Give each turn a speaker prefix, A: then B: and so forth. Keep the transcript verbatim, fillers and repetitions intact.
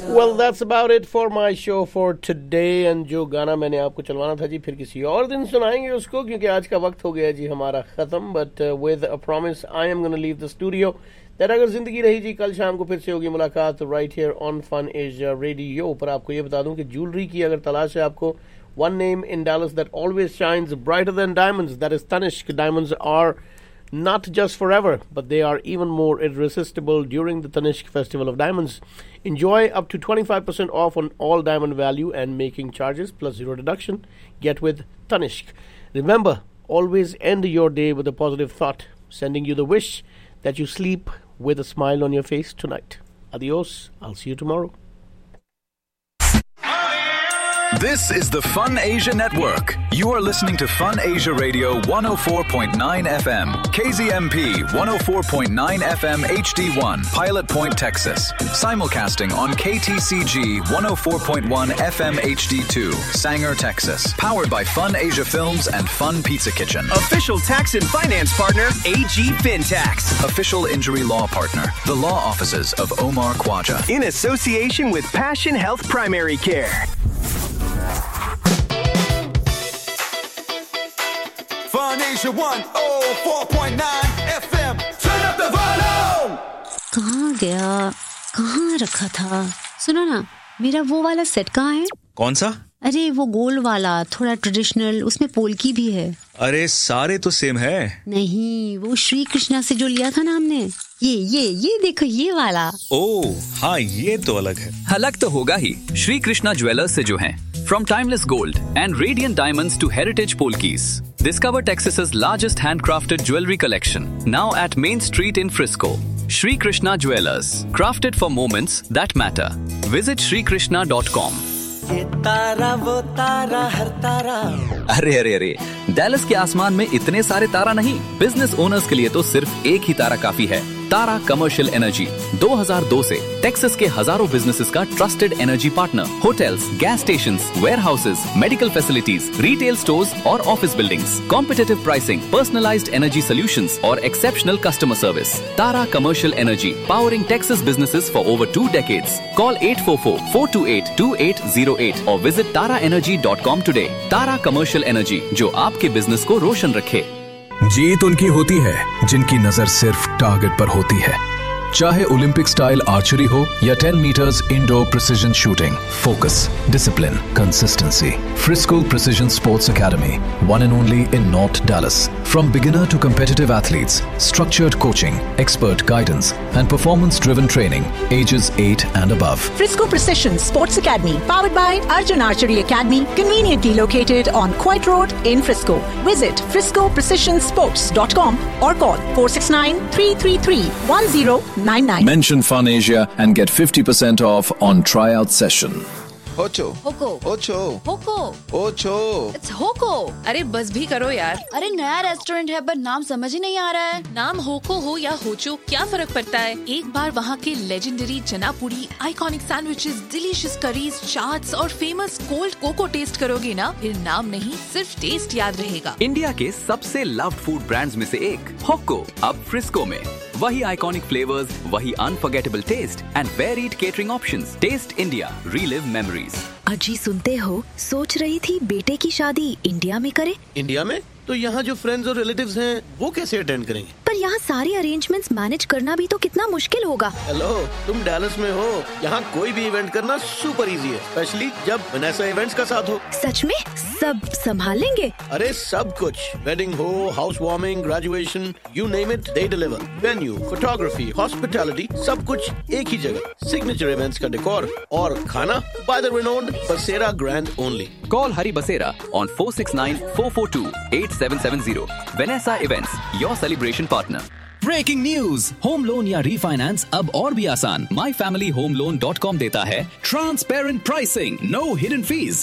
A: Well, that's about it for my show for today. And जो गाना मैंने आपको चलवाना था जी, फिर किसी और दिन सुनाएंगे उसको, क्योंकि आज का वक्त हो गया जी हमारा खत्म. But uh, with a promise, I am going to leave the studio. That अगर जिंदगी रही जी, कल शाम को फिर से होगी मुलाकात right here on Fun Asia Radio. पर आपको ये बता दूं कि ज्वेलरी की अगर तलाश है आपको, one name in Dallas that always shines brighter than diamonds, that is Tanishq. Diamonds are not just forever, but they are even more irresistible during the Tanishq Festival of Diamonds. Enjoy up to twenty-five percent off on all diamond value and making charges plus zero deduction. Get with Tanishq. Remember, always end your day with a positive thought, sending you the wish that you sleep with a smile on your face tonight. Adios. I'll see you tomorrow.
B: This is the Fun Asia Network. You are listening to Fun Asia Radio one oh four point nine F M, K Z M P one oh four point nine F M H D one, Pilot Point, Texas. Simulcasting on K T C G one oh four point one F M H D two, Sanger, Texas. Powered by Fun Asia Films and Fun Pizza Kitchen.
C: Official tax and finance partner, A G FinTax.
B: Official injury law partner, the law offices of Omar Khwaja.
C: In association with Passion Health Primary Care. Fun Asia one oh four point nine F M. Turn up the volume.
D: कहाँ गया? कहाँ रखा था? सुनो ना, मेरा वो वाला सेट कहाँ है?
E: कौन सा?
D: अरे वो गोल्ड वाला, थोड़ा ट्रेडिशनल, उसमें पोल्की भी है.
E: अरे सारे तो सेम है.
D: नहीं, वो श्री कृष्णा से जो लिया था ना हमने, ये ये ये देखो ये वाला.
E: ओह हाँ, ये तो अलग है.
F: अलग तो होगा ही. श्री कृष्णा ज्वेलर्स से जो हैं. From timeless gold and radiant diamonds to heritage polkis, discover Texas's largest handcrafted jewelry collection. Now at Main Street in Frisco. Shri Krishna Jewelers, crafted for moments that matter. Visit shri krishna dot com.
G: ये तारा वो तारा हर तारा.
F: अरे अरे अरे, Dallas के आसमान में इतने सारे तारा नहीं. बिजनेस ओनर्स के लिए तो सिर्फ एक ही तारा काफी है. तारा कमर्शियल एनर्जी दो हज़ार दो से टेक्सास के हजारों बिजनेसेस का trusted energy partner. Hotels, gas stations, warehouses, medical facilities, retail stores और office buildings. Competitive pricing, personalised energy solutions और exceptional customer service. Tara commercial energy, powering Texas businesses for over two decades. Call at four four four to eight to eight zero eight और visit tara energy dot com today. तारा commercial energy, जो आपके business को रोशन रखे.
H: जीत उनकी होती है जिनकी नजर सिर्फ टारगेट पर होती है. चाहे ओलंपिक स्टाइल आर्चरी हो या ten metres indoor precision shooting, focus, discipline, consistency. Frisco Precision Sports Academy, one and only in North Dallas. From beginner to competitive athletes, structured coaching, expert guidance, and performance-driven training, ages eight and above.
I: Frisco Precision Sports Academy, powered by Arjun Archery Academy, conveniently located on Coit Road in Frisco. Visit frisco precision sports dot com or call four six nine, three three three, one zero nine nine.
H: Mention Fun Asia and get fifty percent off on tryout session.
J: Ocho.
K: Hoko.
J: Ocho.
K: Hoko.
J: Ocho.
K: It's Hoko.
L: अरे बस भी करो यार.
K: अरे नया restaurant है पर नाम समझ ही नहीं आ रहा है.
L: नाम होको हो या होचो, क्या फर्क पड़ता है? एक बार वहाँ के लेजेंडरी चना पूरी, iconic sandwiches, delicious curries, chaats और फेमस कोल्ड कोको टेस्ट करोगे ना, फिर नाम नहीं सिर्फ टेस्ट याद रहेगा.
F: इंडिया के सबसे लव्ड फूड ब्रांड्स में से एक होको अब फ्रिस्को में. वही आइकॉनिक फ्लेवर्स, वही unforgettable test and varied catering options. Test India, relive memories.
M: अजी सुनते हो, सोच रही थी बेटे की शादी इंडिया में करे.
A: इंडिया में? तो यहाँ जो फ्रेंड्स और रिलेटिव्स हैं वो कैसे अटेंड करेंगे?
M: पर यहाँ सारे अरेंजमेंट्स मैनेज करना भी तो कितना मुश्किल होगा.
A: हेलो, तुम डैलस में हो, यहाँ कोई भी इवेंट करना सुपर इजी है, स्पेशली जब वनेसा इवेंट्स का साथ हो.
M: सच में सब संभालेंगे?
A: अरे सब कुछ, वेडिंग हो, house warming, graduation, you name it, they deliver. Venue, photography, hospitality, सब कुछ एक ही जगह. सिग्नेचर इवेंट्स का डेकोर और खाना बाय द रिनोन्ड बसेरा ग्रैंड ओनली.
F: कॉल हरी बसेरा on four six nine, four four to, eight seven seven zero. Vanessa Events, your celebration partner.
N: Breaking news, home loan या रीफाइनेंस अब और भी आसान. My family home loan dot com देता है transparent pricing, no hidden fees,